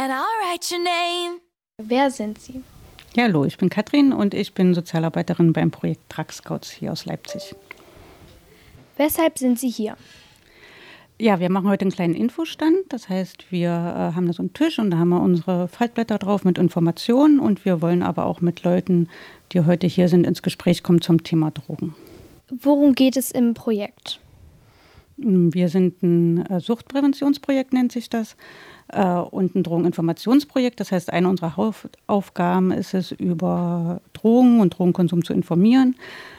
And I'll write your name. Wer sind Sie? Ja, hallo, ich bin Katrin und ich bin Sozialarbeiterin beim Projekt Drug Scouts hier aus Leipzig. Weshalb sind Sie hier? Ja, wir machen heute einen kleinen Infostand. Das heißt, wir haben da so einen Tisch und da haben wir unsere Faltblätter drauf mit Informationen und wir wollen aber auch mit Leuten, die heute hier sind, ins Gespräch kommen zum Thema Drogen. Worum geht es im Projekt? Wir sind ein Suchtpräventionsprojekt, nennt sich das, und ein Drogeninformationsprojekt. Das heißt, eine unserer Hauptaufgaben ist es, über Drogen und Drogenkonsum zu informieren.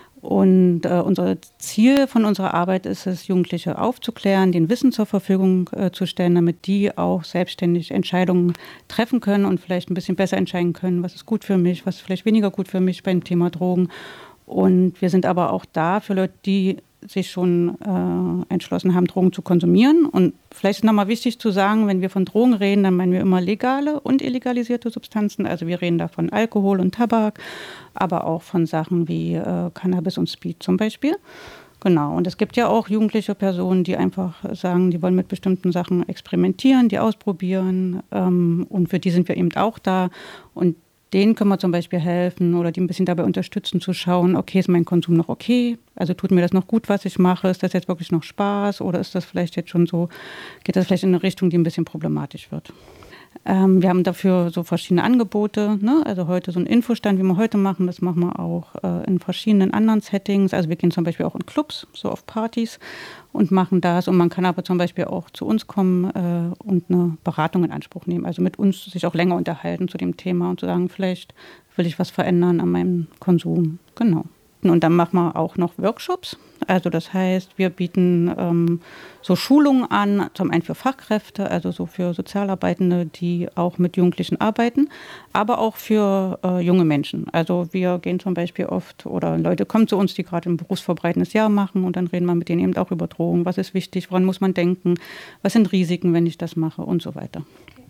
Und unser Ziel von unserer Arbeit ist es, Jugendliche aufzuklären, denen Wissen zur Verfügung zu stellen, damit die auch selbstständig Entscheidungen treffen können und vielleicht ein bisschen besser entscheiden können, was ist gut für mich, was ist vielleicht weniger gut für mich beim Thema Drogen. Und wir sind aber auch da für Leute, die sich schon entschlossen haben, Drogen zu konsumieren. Und vielleicht ist nochmal wichtig zu sagen, wenn wir von Drogen reden, dann meinen wir immer legale und illegalisierte Substanzen. Also wir reden da von Alkohol und Tabak, aber auch von Sachen wie Cannabis und Speed zum Beispiel. Genau, und es gibt ja auch jugendliche Personen, die einfach sagen, die wollen mit bestimmten Sachen experimentieren, die ausprobieren. Und für die sind wir eben auch da. Und denen können wir zum Beispiel helfen oder die ein bisschen dabei unterstützen, zu schauen, okay, ist mein Konsum noch okay? Also tut mir das noch gut, was ich mache? Ist das jetzt wirklich noch Spaß? Oder ist das vielleicht jetzt schon so, geht das vielleicht in eine Richtung, die ein bisschen problematisch wird? Wir haben dafür so verschiedene Angebote, ne? Also heute so ein Infostand, wie wir heute machen, das machen wir auch in verschiedenen anderen Settings. Also wir gehen zum Beispiel auch in Clubs, so auf Partys und machen das. Und man kann aber zum Beispiel auch zu uns kommen und eine Beratung in Anspruch nehmen. Also mit uns sich auch länger unterhalten zu dem Thema und zu sagen, vielleicht will ich was verändern an meinem Konsum. Genau. Und dann machen wir auch noch Workshops. Also das heißt, wir bieten so Schulungen an, zum einen für Fachkräfte, also so für Sozialarbeitende, die auch mit Jugendlichen arbeiten, aber auch für junge Menschen. Also wir gehen zum Beispiel oft, oder Leute kommen zu uns, die gerade ein berufsvorbereitendes Jahr machen und dann reden wir mit denen eben auch über Drogen. Was ist wichtig, woran muss man denken, was sind Risiken, wenn ich das mache und so weiter.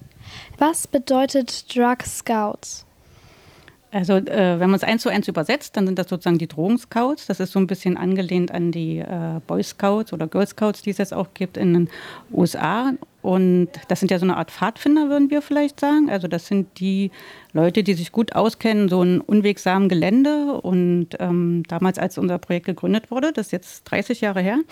Was bedeutet Drug Scouts? Also wenn man es 1:1 übersetzt, dann sind das sozusagen die Drogenscouts. Das ist so ein bisschen angelehnt an die Boy Scouts oder Girl Scouts, die es jetzt auch gibt in den USA. Und das sind ja so eine Art Pfadfinder, würden wir vielleicht sagen. Also das sind die Leute, die sich gut auskennen, so ein unwegsamen Gelände. Und damals, als unser Projekt gegründet wurde, das ist jetzt 30 Jahre her,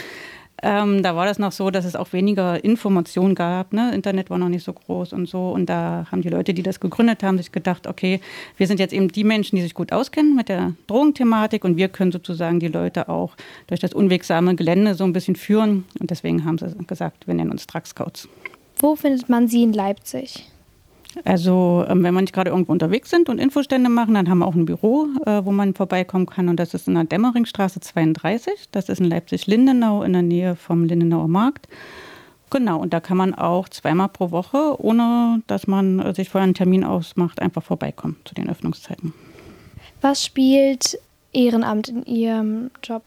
da war das noch so, dass es auch weniger Informationen gab. Ne? Internet war noch nicht so groß und so. Und da haben die Leute, die das gegründet haben, sich gedacht, okay, wir sind jetzt eben die Menschen, die sich gut auskennen mit der Drogenthematik. Und wir können sozusagen die Leute auch durch das unwegsame Gelände so ein bisschen führen. Und deswegen haben sie gesagt, wir nennen uns Drug Scouts. Wo findet man Sie in Leipzig? Also wenn wir nicht gerade irgendwo unterwegs sind und Infostände machen, dann haben wir auch ein Büro, wo man vorbeikommen kann. Und das ist in der Dämmeringstraße 32. Das ist in Leipzig-Lindenau in der Nähe vom Lindenauer Markt. Genau, und da kann man auch 2-mal pro Woche, ohne dass man sich vorher einen Termin ausmacht, einfach vorbeikommen zu den Öffnungszeiten. Was spielt Ehrenamt in Ihrem Job?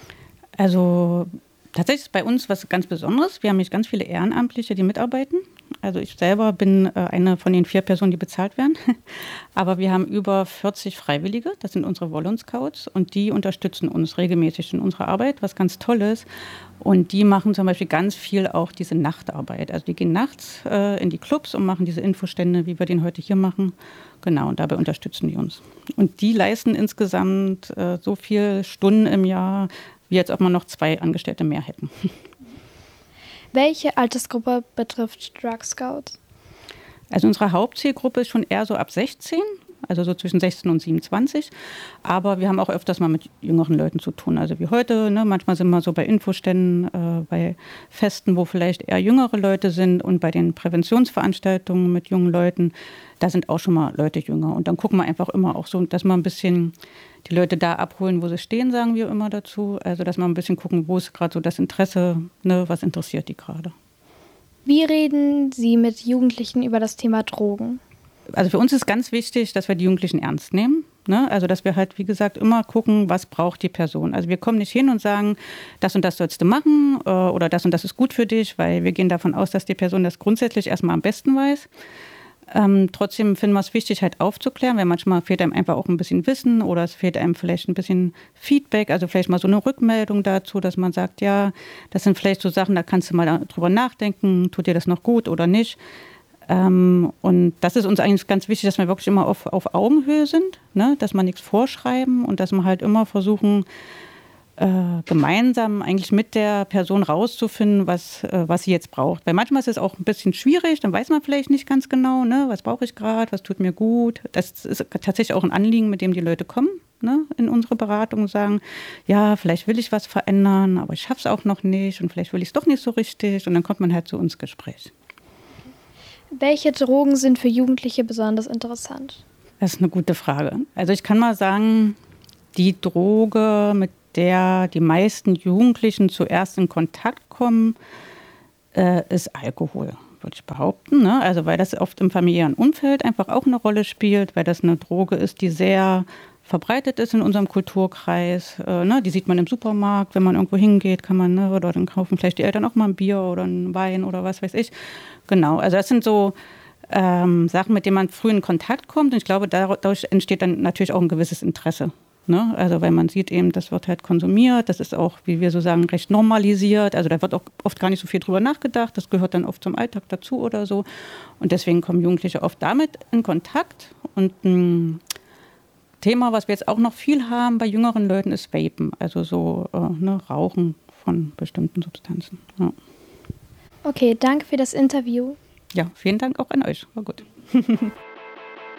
Also tatsächlich ist bei uns was ganz Besonderes. Wir haben nicht ganz viele Ehrenamtliche, die mitarbeiten. Also ich selber bin eine von den 4 Personen, die bezahlt werden. Aber wir haben über 40 Freiwillige, das sind unsere Volun-Scouts und die unterstützen uns regelmäßig in unserer Arbeit, was ganz toll ist. Und die machen zum Beispiel ganz viel auch diese Nachtarbeit. Also die gehen nachts in die Clubs und machen diese Infostände, wie wir den heute hier machen. Genau, und dabei unterstützen die uns. Und die leisten insgesamt so viele Stunden im Jahr, wie als ob man noch 2 Angestellte mehr hätten. Welche Altersgruppe betrifft Drug Scouts? Also unsere Hauptzielgruppe ist schon eher so ab 16, also so zwischen 16 und 27. Aber wir haben auch öfters mal mit jüngeren Leuten zu tun. Also wie heute, ne? Manchmal sind wir so bei Infoständen, bei Festen, wo vielleicht eher jüngere Leute sind. Und bei den Präventionsveranstaltungen mit jungen Leuten, da sind auch schon mal Leute jünger. Und dann gucken wir einfach immer auch so, dass wir ein bisschen die Leute da abholen, wo sie stehen, sagen wir immer dazu. Also dass wir ein bisschen gucken, wo ist gerade so das Interesse, ne? Was interessiert die gerade. Wie reden Sie mit Jugendlichen über das Thema Drogen? Also für uns ist ganz wichtig, dass wir die Jugendlichen ernst nehmen. Ne? Also dass wir halt, wie gesagt, immer gucken, was braucht die Person. Also wir kommen nicht hin und sagen, das und das sollst du machen oder das und das ist gut für dich, weil wir gehen davon aus, dass die Person das grundsätzlich erstmal am besten weiß. Trotzdem finden wir es wichtig, halt aufzuklären, weil manchmal fehlt einem einfach auch ein bisschen Wissen oder es fehlt einem vielleicht ein bisschen Feedback, also vielleicht mal so eine Rückmeldung dazu, dass man sagt, ja, das sind vielleicht so Sachen, da kannst du mal drüber nachdenken, tut dir das noch gut oder nicht. Und das ist uns eigentlich ganz wichtig, dass wir wirklich immer auf Augenhöhe sind, ne? Dass wir nichts vorschreiben und dass wir halt immer versuchen, gemeinsam eigentlich mit der Person rauszufinden, was sie jetzt braucht. Weil manchmal ist es auch ein bisschen schwierig, dann weiß man vielleicht nicht ganz genau, ne, was brauche ich gerade, was tut mir gut. Das ist tatsächlich auch ein Anliegen, mit dem die Leute kommen, ne, in unsere Beratung und sagen, ja, vielleicht will ich was verändern, aber ich schaffe es auch noch nicht und vielleicht will ich es doch nicht so richtig und dann kommt man halt zu uns ins Gespräch. Welche Drogen sind für Jugendliche besonders interessant? Das ist eine gute Frage. Also ich kann mal sagen, die Droge, mit der die meisten Jugendlichen zuerst in Kontakt kommen, ist Alkohol, würde ich behaupten. Ne? Also weil das oft im familiären Umfeld einfach auch eine Rolle spielt, weil das eine Droge ist, die sehr verbreitet ist in unserem Kulturkreis. Ne? Die sieht man im Supermarkt, wenn man irgendwo hingeht, kann man, ne, oder dann kaufen vielleicht die Eltern auch mal ein Bier oder einen Wein oder was weiß ich. Genau, also das sind so Sachen, mit denen man früh in Kontakt kommt. Und ich glaube, dadurch entsteht dann natürlich auch ein gewisses Interesse. Ne? Also weil man sieht eben, das wird halt konsumiert, das ist auch, wie wir so sagen, recht normalisiert. Also da wird auch oft gar nicht so viel drüber nachgedacht, das gehört dann oft zum Alltag dazu oder so. Und deswegen kommen Jugendliche oft damit in Kontakt. Und ein Thema, was wir jetzt auch noch viel haben bei jüngeren Leuten, ist Vapen, also so ne, Rauchen von bestimmten Substanzen. Ja. Okay, danke für das Interview. Ja, vielen Dank auch an euch. War gut.